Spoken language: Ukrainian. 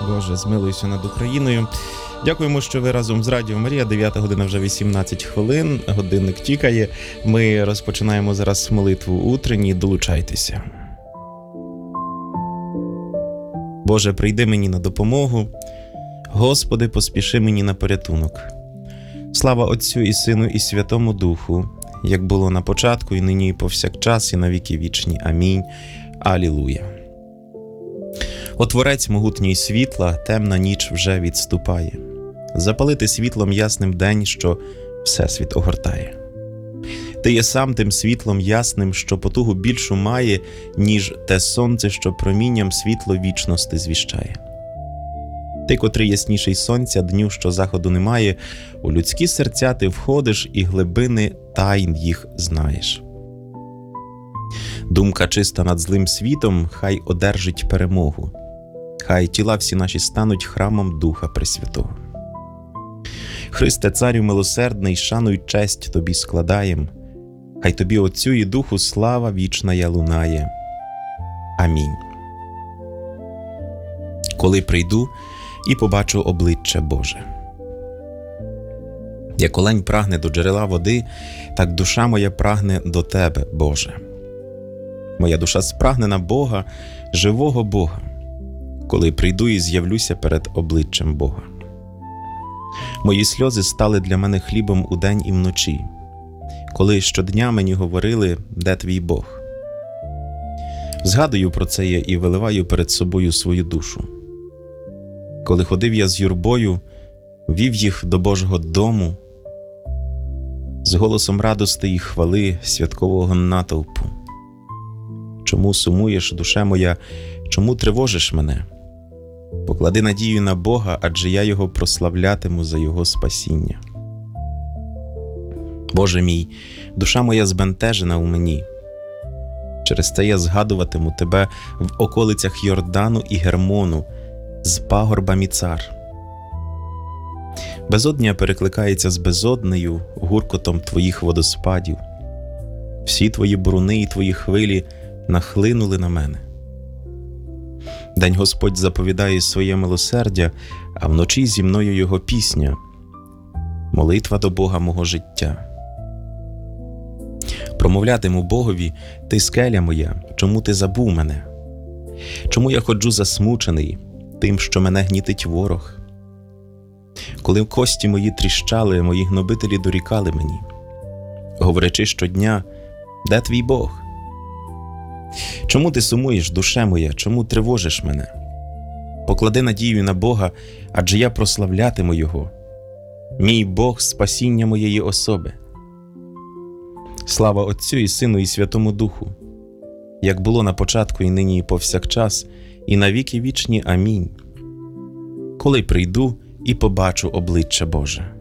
Боже, змилуйся над Україною. Дякуємо, що ви разом з Радіо Марія. 9 година вже 18 хвилин, годинник тікає. Ми розпочинаємо зараз молитву утренні, долучайтеся. Боже, прийди мені на допомогу. Господи, поспіши мені на порятунок. Слава Отцю і Сину і Святому Духу, як було на початку, і нині, і повсякчас, і на віки вічні. Амінь. Алілуя. О Творець могутній світла, темна ніч вже відступає. Запалити світлом ясним день, що всесвіт огортає. Ти є сам тим світлом ясним, що потугу більшу має, ніж те сонце, що промінням світло вічності звіщає. Ти, котрий ясніший сонця, дню, що заходу немає, у людські серця ти входиш і глибини тайн їх знаєш. Думка чиста над злим світом, хай одержить перемогу. Хай тіла всі наші стануть храмом Духа Пресвятого. Христе, Царю милосердний, шану й честь тобі складаєм. Хай тобі, Отцю і Духу, слава вічна я лунає. Амінь. Коли прийду і побачу обличчя Боже. Як олень прагне до джерела води, так душа моя прагне до Тебе, Боже. Моя душа спрагне на Бога, живого Бога, коли прийду і з'явлюся перед обличчям Бога. Мої сльози стали для мене хлібом удень і вночі, коли щодня мені говорили, де твій Бог. Згадую про це я і виливаю перед собою свою душу. Коли ходив я з юрбою, вів їх до Божого дому, з голосом радости і хвали святкового натовпу. Чому сумуєш, душе моя, чому тривожиш мене? Поклади надію на Бога, адже я Його прославлятиму за Його спасіння. Боже мій, душа моя збентежена у мені. Через це я згадуватиму Тебе в околицях Йордану і Гермону, з пагорба Міцар. Безодня перекликається з безоднею, гуркотом Твоїх водоспадів. Всі Твої буруни і Твої хвилі нахлинули на мене. День Господь заповідає своє милосердя, а вночі зі мною Його пісня, молитва до Бога мого життя. Промовлятиму Богові: Ти скеля моя, чому ти забув мене? Чому я ходжу засмучений тим, що мене гнітить ворог? Коли кості мої тріщали, мої гнобителі дорікали мені, говорячи щодня: де твій Бог? Чому ти сумуєш, душе моя, чому тривожиш мене? Поклади надію на Бога, адже я прославлятиму Його. Мій Бог – спасіння моєї особи. Слава Отцю і Сину і Святому Духу, як було на початку і нині і повсякчас, і на віки вічні. Амінь. Коли прийду і побачу обличчя Боже.